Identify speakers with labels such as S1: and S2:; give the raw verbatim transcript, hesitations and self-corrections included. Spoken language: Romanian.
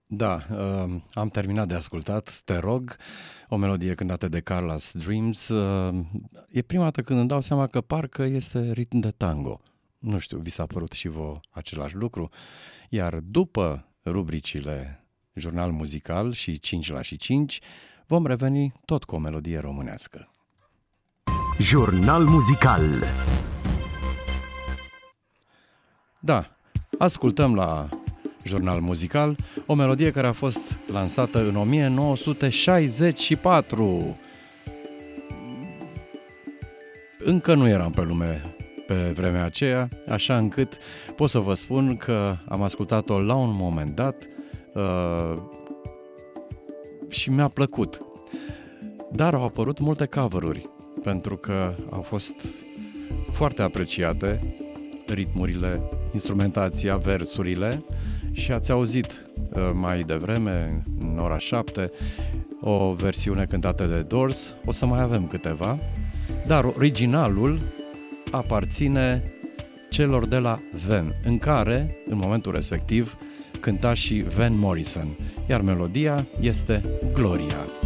S1: Da, uh, am terminat de ascultat, Te rog, o melodie cântată de Carla's Dreams. Uh, e prima dată când îmi dau seama că parcă este ritm de tango. Nu știu, vi s-a părut și vouă același lucru? Iar după rubricile Jurnal Muzical și cinci la și cinci, vom reveni tot cu o melodie românească.
S2: Jurnal Muzical.
S1: Da, ascultăm la Jurnal Muzical o melodie care a fost lansată în o mie nouă sute șaizeci și patru. Încă nu eram pe lume pe vremea aceea, așa încât pot să vă spun că am ascultat-o la un moment dat uh, și mi-a plăcut. Dar au apărut multe cover-uri, pentru că au fost foarte apreciate ritmurile, instrumentația, versurile, și ați auzit uh, mai devreme, în ora șapte, o versiune cântată de Doors. O să mai avem câteva, dar originalul aparține celor de la Then, în care, în momentul respectiv, cânta și Van Morrison, iar melodia este Gloria.